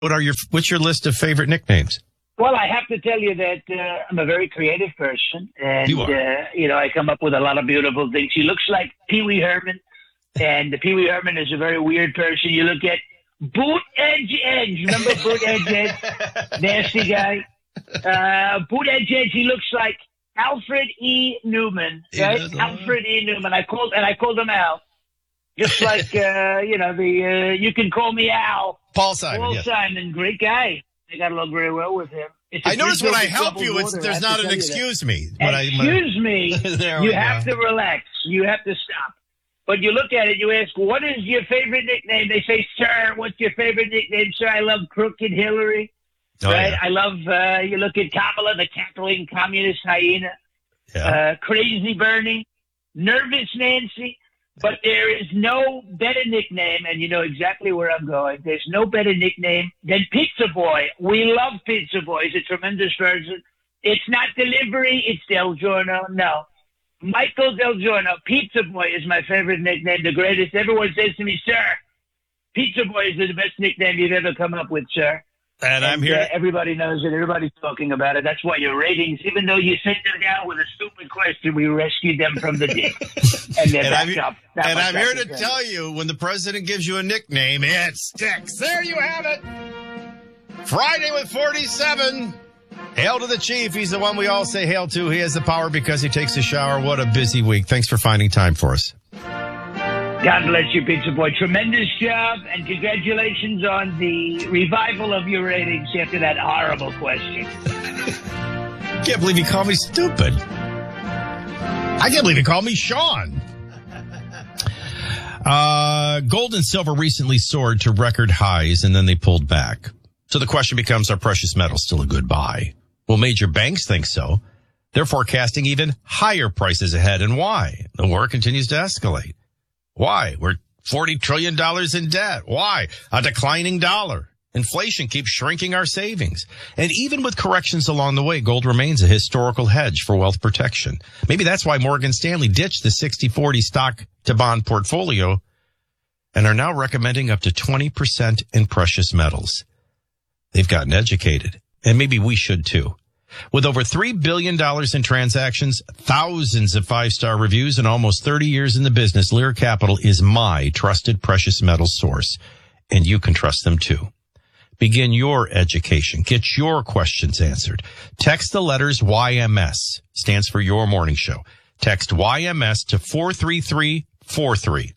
What's your list of favorite nicknames? Well, I have to tell you that I'm a very creative person, and You are. I come up with a lot of beautiful things. He looks like Pee Wee Herman, and Pee Wee Herman is a very weird person. You look at Boot Edge Edge. Remember Boot Edge Edge? Nasty guy. Boot Edge Edge. He looks like Alfred E. Newman, right? Alfred E. Newman. I called him Al. Just like you can call me Al. Paul Simon. Simon, great guy. I got along very well with him. I notice when I help you, there's not an excuse me. Excuse me. You have to relax. You have to stop. But you look at it, you ask, what is your favorite nickname? They say, sir, what's your favorite nickname? Sir, I love Crooked Hillary. Right? Yeah. I love, you look at Kamala, the cackling communist hyena. Yeah. Crazy Bernie. Nervous Nancy. But there is no better nickname, and you know exactly where I'm going. There's no better nickname than Pizza Boy. We love Pizza Boy. He's a tremendous person. It's not delivery. It's Del Giorno. No. Michael Del Giorno. Pizza Boy is my favorite nickname, the greatest. Everyone says to me, sir, Pizza Boy is the best nickname you've ever come up with, sir. And I'm here. Everybody knows it. Everybody's talking about it. That's why your ratings, even though you sent them down with a stupid question, we rescued them from the ditch. And I'm here to tell you, when the president gives you a nickname, it sticks. There you have it. Friday with 47. Hail to the chief. He's the one we all say hail to. He has the power because he takes a shower. What a busy week. Thanks for finding time for us. God bless you, Pizza Boy. Tremendous job, and congratulations on the revival of your ratings after that horrible question. Can't believe you called me stupid. I can't believe you called me Sean. Gold and silver recently soared to record highs, and then they pulled back. So the question becomes, are precious metals still a good buy? Well, major banks think so. They're forecasting even higher prices ahead. And why? The war continues to escalate. Why? We're $40 trillion in debt. Why? A declining dollar. Inflation keeps shrinking our savings. And even with corrections along the way, gold remains a historical hedge for wealth protection. Maybe that's why Morgan Stanley ditched the 60-40 stock to bond portfolio and are now recommending up to 20% in precious metals. They've gotten educated, and maybe we should too. With over $3 billion in transactions, thousands of five-star reviews, and almost 30 years in the business, Lear Capital is my trusted precious metals source, and you can trust them too. Begin your education. Get your questions answered. Text the letters YMS, stands for Your Morning Show. Text YMS to 43343.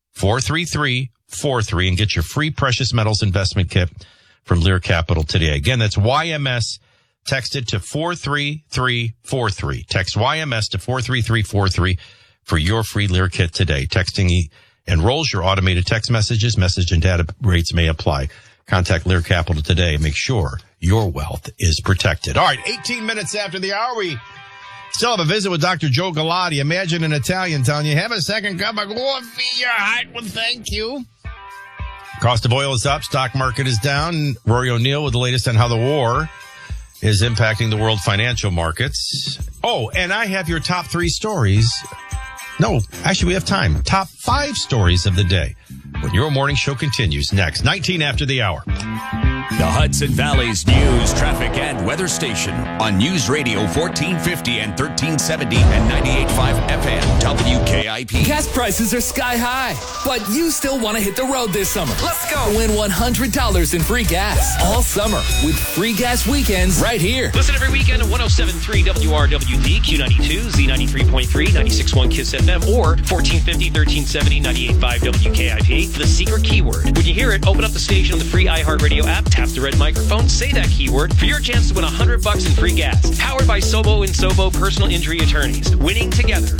43343, and get your free precious metals investment kit from Lear Capital today. Again, that's YMS. Text it to 43343. Text YMS to 43343 for your free Lear kit today. Texting enrolls your automated text messages. Message and data rates may apply. Contact Lear Capital today and make sure your wealth is protected. All right, 18 minutes after the hour, we still have a visit with Dr. Joe Galati. Imagine an Italian telling you, have a second cup of coffee. Your heart will thank you. Cost of oil is up. Stock market is down. Rory O'Neill with the latest on how the war is impacting the world financial markets. Oh, and I have your top 3 stories. No, actually, we have time. Top 5 stories of the day when your morning show continues next, 19 after the hour. The Hudson Valley's news, traffic, and weather station on News Radio 1450 and 1370 and 98.5 FM WKIP. Gas prices are sky high, but you still want to hit the road this summer. Let's go. Win $100 in free gas all summer with free gas weekends right here. Listen every weekend at 107.3 WRWD, Q92, Z93.3, 96.1 KISS FM, or 1450, 1370, 98.5 WKIP. The secret keyword. When you hear it, open up the station on the free iHeartRadio app, tap the red microphone, say that keyword for your chance to win $100 in free gas. Powered by Sobo and Sobo Personal Injury Attorneys. Winning together.